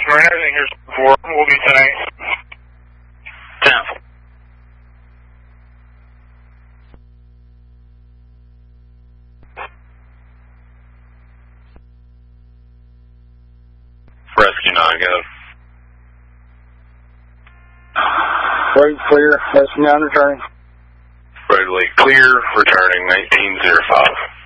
Right, everything here's 4. We'll be tonight. 10. Rescue 9, go. Right, clear. Rescue 9 returning. Right, clear, returning 1905.